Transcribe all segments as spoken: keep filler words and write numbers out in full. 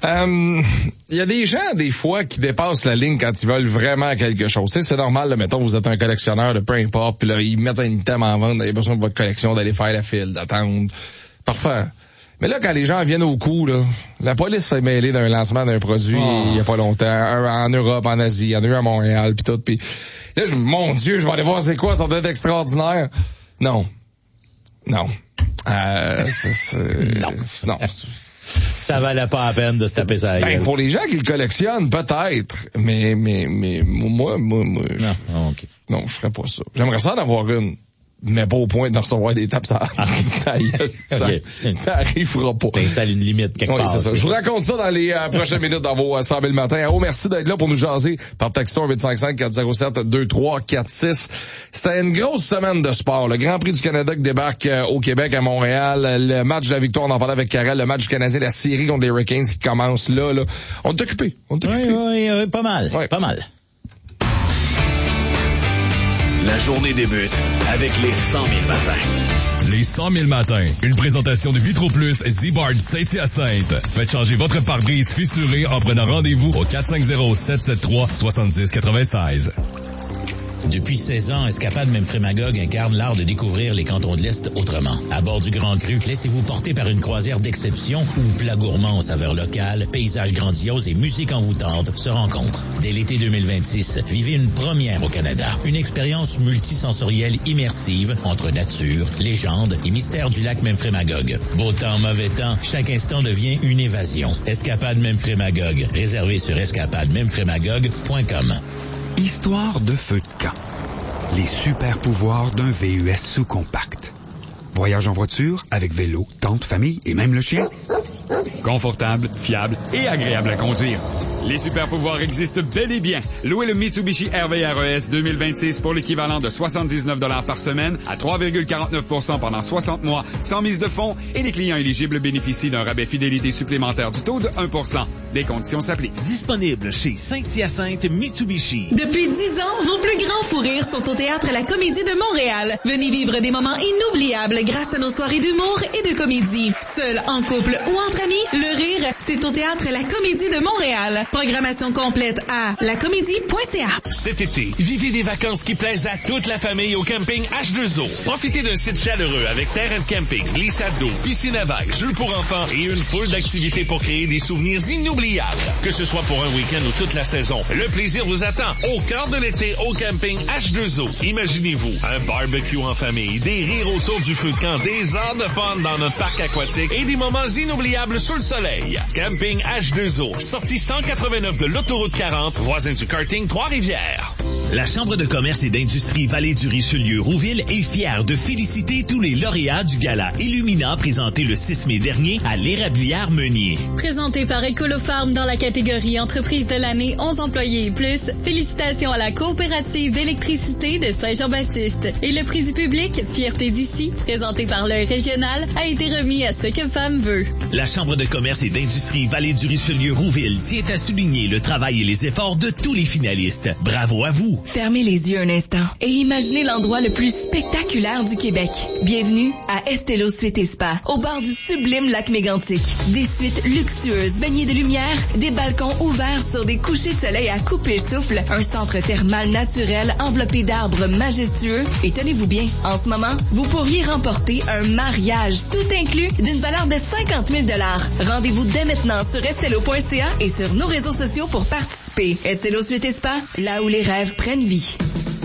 Il euh, y a des gens, des fois, qui dépassent la ligne quand ils veulent vraiment quelque chose. Tu sais, c'est normal, là, mettons, vous êtes un collectionneur de peu importe, puis là, ils mettent un item en vente, vous avez besoin de votre collection, d'aller faire la file, d'attendre. Parfait. Mais là, quand les gens viennent au coup, là, la police s'est mêlée d'un lancement d'un produit oh. il y a pas longtemps, en Europe, en Asie, il y en a eu à Montréal, puis tout, puis là, je, mon Dieu, je vais aller voir c'est quoi, ça doit être extraordinaire. Non. Non. Euh, c'est, c'est... Non. Non. Ça valait pas la peine de se taper ça. Ben, pour les gens qui le collectionnent, peut-être. Mais, mais, mais, moi, moi, moi. Non, non, ok. Non, je ferais pas ça. J'aimerais ça en avoir une. Mais pas au point de recevoir des tapes, ça, ah. ça, ça, okay. ça arrivera pas. Ben, ça a une limite quelque oui, part. C'est ça. Je vous raconte ça dans les euh, prochaines minutes dans vos euh, cent mille matins. Oh, merci d'être là pour nous jaser par texto huit cinq cinq quatre zéro sept deux trois quatre six. C'était une grosse semaine de sport. Le Grand Prix du Canada qui débarque euh, au Québec, à Montréal. Le match de la victoire, on en parlait avec Karel. Le match du Canadien, la série contre les Hurricanes qui commence là. là. On est occupé. On est occupé. Oui, oui, oui, pas mal. Oui. Pas mal. La journée débute avec les cent mille matins. Les cent mille matins. Une présentation de Vitro Plus Z-Bard Saint-Hyacinthe. Faites changer votre pare-brise fissuré en prenant rendez-vous au quatre cinq zéro sept sept trois sept zéro neuf six. Depuis seize ans, Escapade Memphremagog incarne l'art de découvrir les cantons de l'Est autrement. À bord du Grand Cru, laissez-vous porter par une croisière d'exception où plats gourmands aux saveurs locales, paysages grandioses et musique envoûtante se rencontrent. Dès l'été deux mille vingt-six, vivez une première au Canada. Une expérience multisensorielle immersive entre nature, légende et mystère du lac Memphremagog. Beau temps, mauvais temps, chaque instant devient une évasion. Escapade Memphremagog. Réservé sur escapade memphremagog point com. Histoire de feu de camp. Les super pouvoirs d'un V U S sous-compact. Voyage en voiture, avec vélo, tente, famille et même le chien. Confortable, fiable et agréable à conduire. Les super pouvoirs existent bel et bien. Louez le Mitsubishi R V R E S deux mille vingt-six pour l'équivalent de soixante-dix-neuf dollars par semaine à trois virgule quarante-neuf pour cent pendant soixante mois sans mise de fonds et les clients éligibles bénéficient d'un rabais fidélité supplémentaire du taux de un pour cent. Des conditions s'appliquent. Disponible chez Saint-Hyacinthe Mitsubishi. Depuis dix ans, vos plus grands fous rires sont au Théâtre La Comédie de Montréal. Venez vivre des moments inoubliables grâce à nos soirées d'humour et de comédie. Seul, en couple ou entre amis, le rire, c'est au Théâtre La Comédie de Montréal. Programmation complète à lacomédie point c a. Cet été, vivez des vacances qui plaisent à toute la famille au camping H deux O. Profitez d'un site chaleureux avec terrain de camping, glissade d'eau, piscine à vagues, jeux pour enfants et une foule d'activités pour créer des souvenirs inoubliables. Que ce soit pour un week-end ou toute la saison, le plaisir vous attend au cœur de l'été au camping H deux O. Imaginez-vous un barbecue en famille, des rires autour du feu de camp, des heures de fun dans notre parc aquatique et des moments inoubliables sous le soleil. Camping H deux O, sortie cent quatre-vingt-neuf de l'autoroute quarante, voisin du karting Trois-Rivières. La Chambre de commerce et d'industrie Vallée du Richelieu-Rouville est fière de féliciter tous les lauréats du gala Illumina présenté le six mai dernier à l'Érablière Meunier. Présenté par Écolofarm dans la catégorie Entreprise de l'année onze employés et plus, félicitations à la coopérative d'électricité de Saint-Jean-Baptiste. Et le prix du public, Fierté d'ici, présenté par l'Œil régional, a été remis à Ce que femme veut. La Chambre de commerce et d'industrie Vallée du Richelieu-Rouville tient à souligner le travail et les efforts de tous les finalistes. Bravo à vous! Fermez les yeux un instant et imaginez l'endroit le plus spectaculaire du Québec. Bienvenue à Estelo Suite et Spa, au bord du sublime lac Mégantic. Des suites luxueuses, baignées de lumière, des balcons ouverts sur des couchers de soleil à couper le souffle, un centre thermal naturel enveloppé d'arbres majestueux. Et tenez-vous bien, en ce moment, vous pourriez remporter un mariage tout inclus d'une valeur de cinquante mille dollars. Rendez-vous dès maintenant sur estelo point c a et sur nos réseaux sociaux pour participer. Estelo Suite et Spa, là où les rêves prennent vie.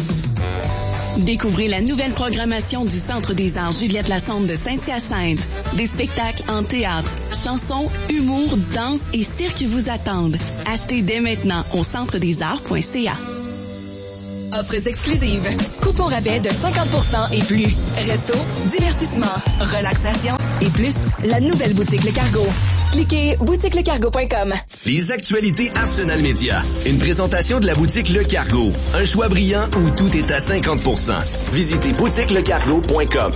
Découvrez la nouvelle programmation du Centre des arts Juliette Lassonde de Saint-Hyacinthe. Des spectacles en théâtre, chansons, humour, danse et cirque vous attendent. Achetez dès maintenant au centre des arts point c a. Offres exclusives. Coupons rabais de cinquante pour cent et plus. Resto, divertissement, relaxation et plus. La nouvelle boutique Le Cargo. Cliquez boutique le cargo point com. Les actualités Arsenal Média. Une présentation de la boutique Le Cargo. Un choix brillant où tout est à cinquante pour cent. Visitez boutique le cargo point com.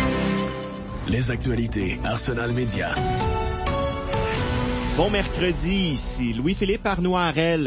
Les actualités Arsenal Média. Bon mercredi, ici Louis-Philippe Arnoirel.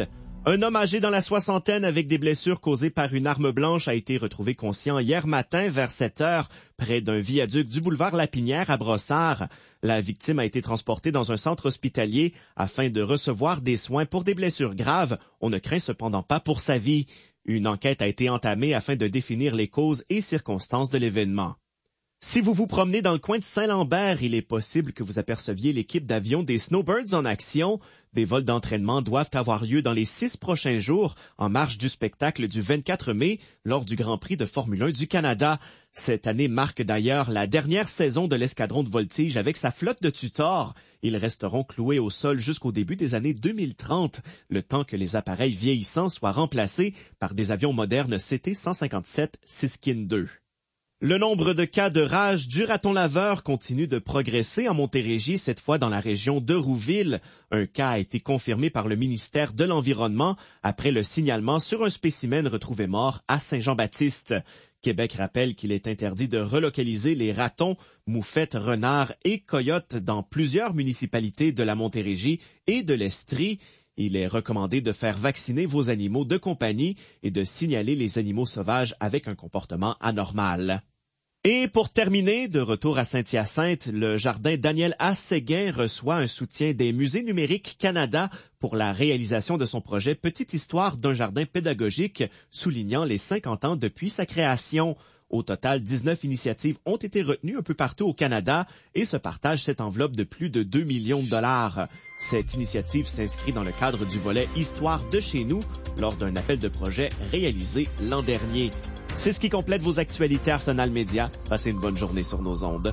Un homme âgé dans la soixantaine avec des blessures causées par une arme blanche a été retrouvé conscient hier matin vers sept heures près d'un viaduc du boulevard Lapinière à Brossard. La victime a été transportée dans un centre hospitalier afin de recevoir des soins pour des blessures graves. On ne craint cependant pas pour sa vie. Une enquête a été entamée afin de définir les causes et circonstances de l'événement. Si vous vous promenez dans le coin de Saint-Lambert, il est possible que vous aperceviez l'équipe d'avions des Snowbirds en action. Des vols d'entraînement doivent avoir lieu dans les six prochains jours, en marge du spectacle du vingt-quatre mai, lors du Grand Prix de Formule un du Canada. Cette année marque d'ailleurs la dernière saison de l'escadron de voltige avec sa flotte de Tutor. Ils resteront cloués au sol jusqu'au début des années deux mille trente, le temps que les appareils vieillissants soient remplacés par des avions modernes C T cent cinquante-sept Siskin deux. Le nombre de cas de rage du raton laveur continue de progresser en Montérégie, cette fois dans la région de Rouville. Un cas a été confirmé par le ministère de l'Environnement après le signalement sur un spécimen retrouvé mort à Saint-Jean-Baptiste. Québec rappelle qu'il est interdit de relocaliser les ratons, moufettes, renards et coyotes dans plusieurs municipalités de la Montérégie et de l'Estrie. Il est recommandé de faire vacciner vos animaux de compagnie et de signaler les animaux sauvages avec un comportement anormal. Et pour terminer, de retour à Saint-Hyacinthe, le jardin Daniel A. Séguin reçoit un soutien des Musées numériques Canada pour la réalisation de son projet Petite histoire d'un jardin pédagogique, soulignant les cinquante ans depuis sa création. Au total, dix-neuf initiatives ont été retenues un peu partout au Canada et se partagent cette enveloppe de plus de deux millions de dollars. Cette initiative s'inscrit dans le cadre du volet Histoire de chez nous lors d'un appel de projet réalisé l'an dernier. C'est ce qui complète vos actualités Arsenal Média. Passez une bonne journée sur nos ondes.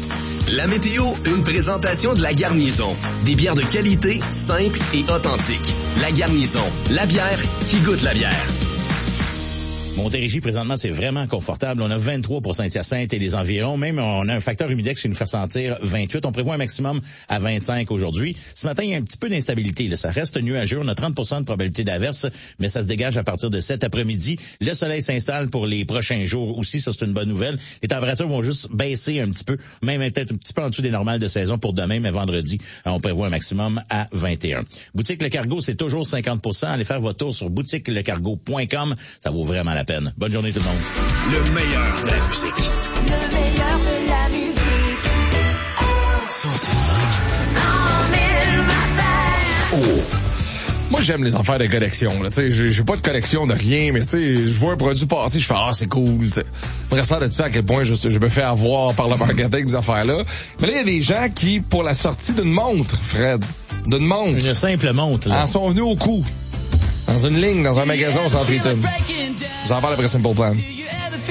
La météo, une présentation de La Garnison. Des bières de qualité, simples et authentiques. La Garnison, la bière qui goûte la bière. Montérégie, présentement, c'est vraiment confortable. On a vingt-trois pour Saint-Hyacinthe et les environs. Même, on a un facteur humidex qui nous fait sentir vingt-huit. On prévoit un maximum à vingt-cinq aujourd'hui. Ce matin, il y a un petit peu d'instabilité. Là. Ça reste nuageux. On a trente pour cent de probabilité d'averse, mais ça se dégage à partir de cet après-midi. Le soleil s'installe pour les prochains jours aussi. Ça, c'est une bonne nouvelle. Les températures vont juste baisser un petit peu, même peut-être un petit peu en dessous des normales de saison pour demain, mais vendredi, on prévoit un maximum à vingt et un. Boutique Le Cargo, c'est toujours cinquante pour cent. Allez faire votre tour sur boutique le cargo point com. Ça vaut vraiment la peine. Bonne journée tout le monde. Le meilleur de la musique. Le meilleur de la musique. Oh. Moi, j'aime les affaires de collection. Là. J'ai, j'ai pas de collection de rien, mais je vois un produit passer, je fais « Ah, c'est cool. » Après ça, là, tu sais à quel point je, je me fais avoir par le marketing des affaires-là. Mais là, il y a des gens qui, pour la sortie d'une montre, Fred, d'une montre... Une simple montre, là. En sont venus au coup. Dans une ligne, dans un magasin au Centre Eaton. Vous en parlez après Simple Plan.